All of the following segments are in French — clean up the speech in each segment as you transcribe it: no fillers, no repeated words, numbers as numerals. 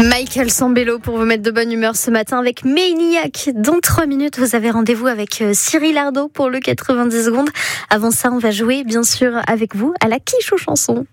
Michael Sambello pour vous mettre de bonne humeur ce matin avec Maniac. Dans 3 minutes, vous avez rendez-vous avec Cyril Ardo pour le 90 secondes. Avant ça, on va jouer, bien sûr, avec vous à la quiche aux chansons.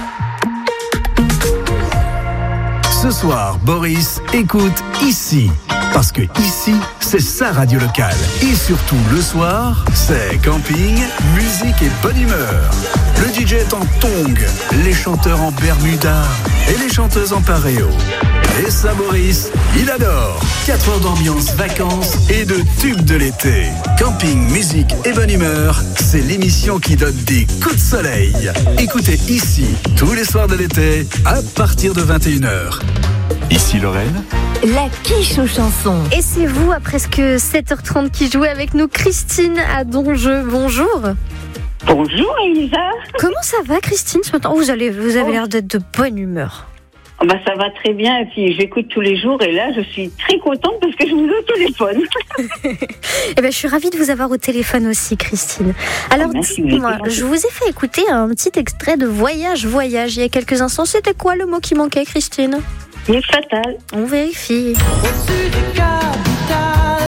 Ce soir, Boris écoute ici. Parce que ici, c'est sa radio locale. Et surtout, le soir, c'est camping, musique et bonne humeur. Le DJ est en tongs, les chanteurs en bermuda et les chanteuses en paréo. Et ça, Boris, il adore. 4 heures d'ambiance, vacances et de tubes de l'été. Camping, musique et bonne humeur, c'est l'émission qui donne des coups de soleil. Écoutez ici, tous les soirs de l'été, à partir de 21h. Ici Lorraine. La quiche aux chansons. Et c'est vous, à presque 7h30, qui jouez avec nous, Christine à Donjeu. Bonjour. Bonjour Elisa. Comment ça va, Christine, ce matin? Vous avez l'air d'être de bonne humeur. Ça va très bien, et puis j'écoute tous les jours, et là je suis très contente parce que je vous ai au téléphone. Je suis ravie de vous avoir au téléphone aussi, Christine. Alors dites-moi, je vous ai fait écouter un petit extrait de Voyage il y a quelques instants. C'était quoi le mot qui manquait, Christine? C'est fatal. On vérifie. Au-dessus des capitales,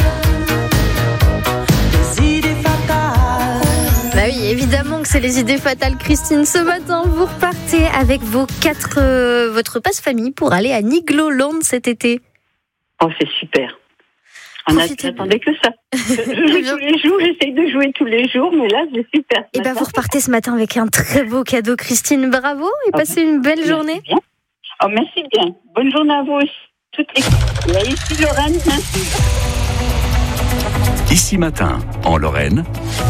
des idées fatales. Bah oui, évidemment que c'est les idées fatales, Christine. Ce matin, vous repartez avec votre passe-famille pour aller à Nigloland cet été. Oh, c'est super. On n'attendait que ça. Je joue tous les jours, j'essaye de jouer tous les jours, mais là, c'est super. Et vous repartez ce matin avec un très beau cadeau, Christine. Bravo et passez une belle journée. Bien. Oh, merci bien. Bonne journée à vous aussi. Toutes les... Et ici, Lorraine, merci. Ici Matin, en Lorraine,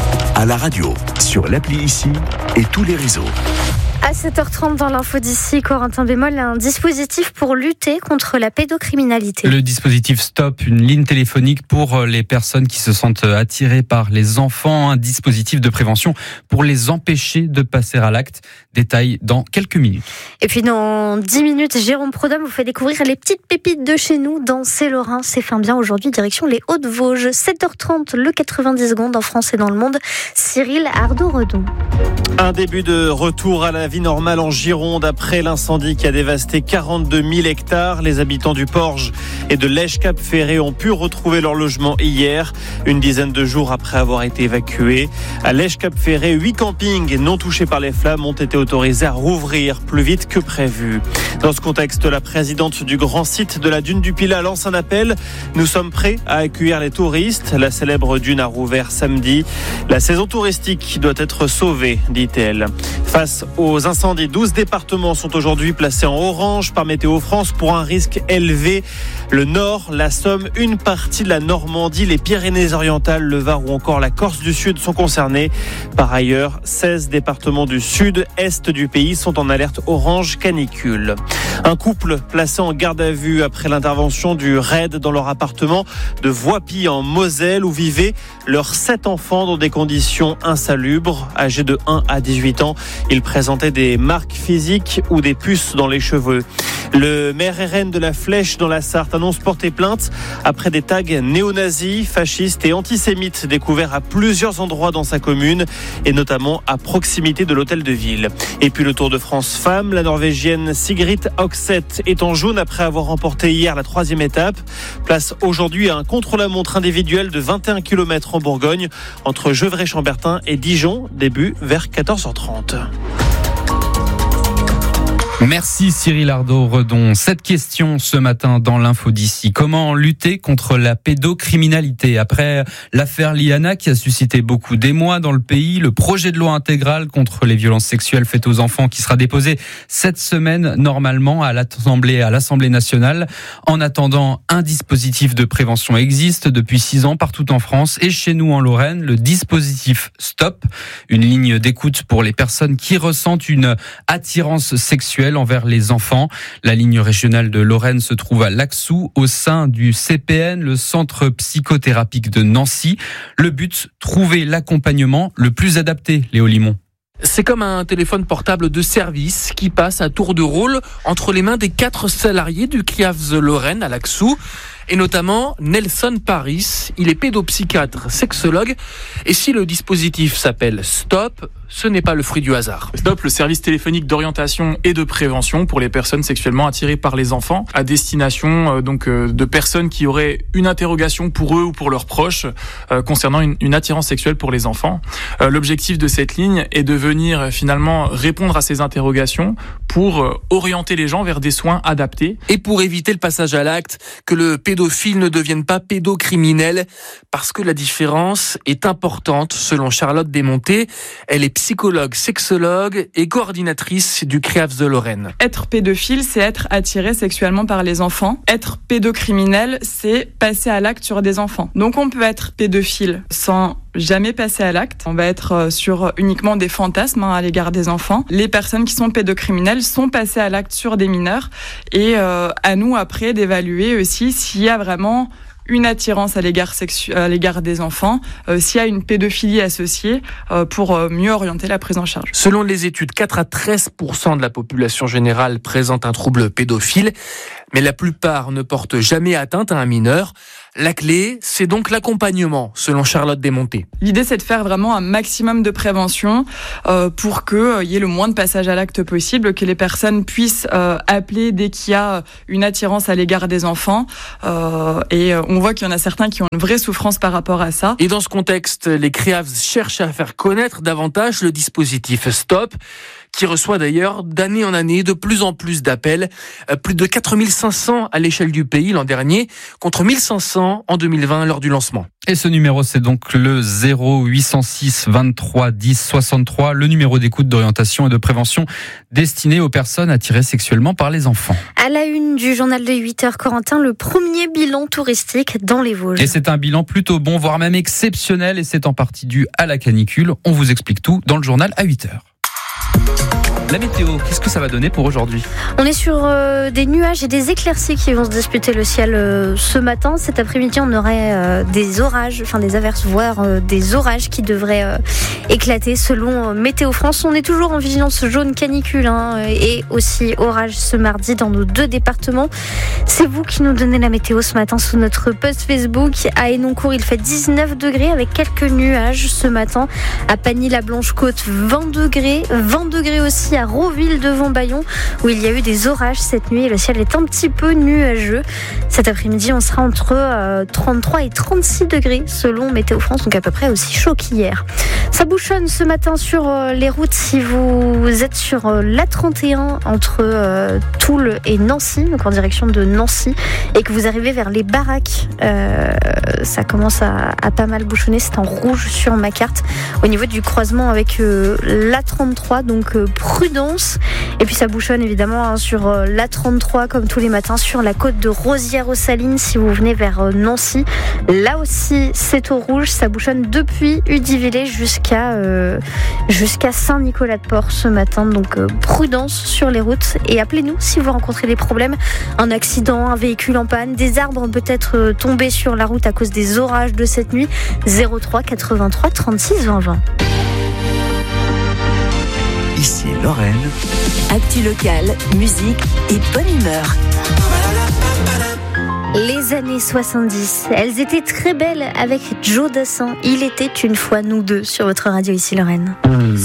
à la radio, sur l'appli Ici et tous les réseaux. À 7h30 dans l'info d'ici, Corentin Bémol a un dispositif pour lutter contre la pédocriminalité. Le dispositif Stop, une ligne téléphonique pour les personnes qui se sentent attirées par les enfants, un dispositif de prévention pour les empêcher de passer à l'acte. Détail dans quelques minutes. Et puis dans 10 minutes, Jérôme Prodhomme vous fait découvrir les petites pépites de chez nous dans C'est-Lorrain. C'est fin bien aujourd'hui, direction les Hauts-de-Vosges. 7h30, le 90 secondes en France et dans le monde. Cyril Ardo-Redon. Un début de retour à la vie normale en Gironde après l'incendie qui a dévasté 42 000 hectares. Les habitants du Porge et de Lège-Cap-Ferré ont pu retrouver leur logement hier, une dizaine de jours après avoir été évacués. À Lège-Cap-Ferré, 8 campings non touchés par les flammes ont été autorisés à rouvrir plus vite que prévu. Dans ce contexte, la présidente du grand site de la dune du Pilat lance un appel. Nous sommes prêts à accueillir les touristes. La célèbre dune a rouvert samedi. La saison touristique doit être sauvée, dit-elle. Face aux incendies, 12 départements sont aujourd'hui placés en orange par Météo France pour un risque élevé. Le Nord, la Somme, une partie de la Normandie, les Pyrénées-Orientales, le Var ou encore la Corse du Sud sont concernés. Par ailleurs, 16 départements du sud-est du pays sont en alerte orange canicule. Un couple placé en garde à vue après l'intervention du RAID dans leur appartement de Voipy en Moselle où vivaient leurs 7 enfants dans des conditions insalubres. Âgés de 1 à 18 ans, ils présentaient des marques physiques ou des puces dans les cheveux. Le maire RN de la Flèche dans la Sarthe annonce porter plainte après des tags néo-nazis, fascistes et antisémites découverts à plusieurs endroits dans sa commune et notamment à proximité de l'hôtel de ville. Et puis le Tour de France Femmes, la Norvégienne Sigrid Oxeth est en jaune après avoir remporté hier la 3e étape. Place aujourd'hui à un contre-la-montre individuel de 21 km en Bourgogne entre Gevrey-Chambertin et Dijon, début vers 14h30. Merci Cyril Ardo-Redon. Cette question ce matin dans l'info d'ici. Comment lutter contre la pédocriminalité? Après l'affaire Liana qui a suscité beaucoup d'émoi dans le pays, le projet de loi intégral contre les violences sexuelles faites aux enfants qui sera déposé cette semaine normalement à l'Assemblée nationale. En attendant, un dispositif de prévention existe depuis 6 ans partout en France et chez nous en Lorraine, le dispositif Stop, une ligne d'écoute pour les personnes qui ressentent une attirance sexuelle envers les enfants. La ligne régionale de Lorraine se trouve à Laxou, au sein du CPN, le centre psychothérapique de Nancy. Le but, trouver l'accompagnement le plus adapté, Léo Limon. C'est comme un téléphone portable de service qui passe à tour de rôle entre les mains des 4 salariés du CIAVS Lorraine à Laxou. et notamment Nelson Paris. Il est pédopsychiatre, sexologue. Et si le dispositif s'appelle Stop, ce n'est pas le fruit du hasard. Stop, le service téléphonique d'orientation et de prévention pour les personnes sexuellement attirées par les enfants, à destination de personnes qui auraient une interrogation pour eux ou pour leurs proches concernant une attirance sexuelle pour les enfants. L'objectif de cette ligne est de venir finalement répondre à ces interrogations pour orienter les gens vers des soins adaptés. Et pour éviter le passage à l'acte, que le pédophile ne devienne pas pédocriminel, parce que la différence est importante selon Charlotte Desmonté. Elle est psychologue, sexologue et coordinatrice du CREAFS de Lorraine. Être pédophile, c'est être attiré sexuellement par les enfants. Être pédocriminel, c'est passer à l'acte sur des enfants. Donc on peut être pédophile sans jamais passer à l'acte. On va être sur uniquement des fantasmes à l'égard des enfants. Les personnes qui sont pédocriminelles sont passées à l'acte sur des mineurs. Et à nous après d'évaluer aussi s'il y a vraiment une attirance à l'égard des enfants, s'il y a une pédophilie associée, pour mieux orienter la prise en charge. Selon les études, 4 à 13% de la population générale présente un trouble pédophile, mais la plupart ne portent jamais atteinte à un mineur. La clé, c'est donc l'accompagnement, selon Charlotte Desmonté. L'idée, c'est de faire vraiment un maximum de prévention pour qu'il y ait le moins de passage à l'acte possible, que les personnes puissent appeler dès qu'il y a une attirance à l'égard des enfants. Et on voit qu'il y en a certains qui ont une vraie souffrance par rapport à ça. Et dans ce contexte, les CREAFS cherchent à faire connaître davantage le dispositif Stop, qui reçoit d'ailleurs d'année en année de plus en plus d'appels. Plus de 4500 à l'échelle du pays l'an dernier, contre 1500 en 2020 lors du lancement. Et ce numéro, c'est donc le 0806 23 10 63, le numéro d'écoute, d'orientation et de prévention destiné aux personnes attirées sexuellement par les enfants. À la une du journal de 8h, Corentin, le premier bilan touristique dans les Vosges. Et c'est un bilan plutôt bon, voire même exceptionnel, et c'est en partie dû à la canicule. On vous explique tout dans le journal à 8h. La météo, qu'est-ce que ça va donner pour aujourd'hui ? On est sur des nuages et des éclaircies qui vont se disputer le ciel ce matin. Cet après-midi, on aurait des orages, enfin des averses, voire des orages qui devraient éclater selon Météo France. On est toujours en vigilance jaune canicule et aussi orage ce mardi dans nos 2 départements. C'est vous qui nous donnez la météo ce matin sous notre post Facebook. À Hénoncourt, il fait 19 degrés avec quelques nuages ce matin. À Pagny-la-Blanche-Côte, 20 degrés. 20 degrés aussi à Roville-devant-Bayon où il y a eu des orages cette nuit et le ciel est un petit peu nuageux. Cet après-midi, on sera entre 33 et 36 degrés selon Météo France, donc à peu près aussi chaud qu'hier. Ça bouchonne ce matin sur les routes si vous êtes sur l'A31 entre Toul et Nancy, donc en direction de Nancy, et que vous arrivez vers les Baraques. Ça commence à pas mal bouchonner, c'est en rouge sur ma carte au niveau du croisement avec l'A33, donc prudence. Et puis ça bouchonne évidemment sur l'A33 comme tous les matins sur la côte de Rosières-aux-Salines si vous venez vers Nancy. Là aussi c'est au rouge, ça bouchonne depuis Udivillers jusqu'à Saint-Nicolas-de-Port ce matin, donc prudence sur les routes et appelez-nous si vous rencontrez des problèmes, un accident, un véhicule en panne, des arbres peut-être tombés sur la route à cause des orages de cette nuit. 03 83 36 20 20. Ici Lorraine. Actu locale, musique et bonne humeur. Les années 70, elles étaient très belles avec Joe Dassin. Il était une fois nous deux sur votre radio ici Lorraine.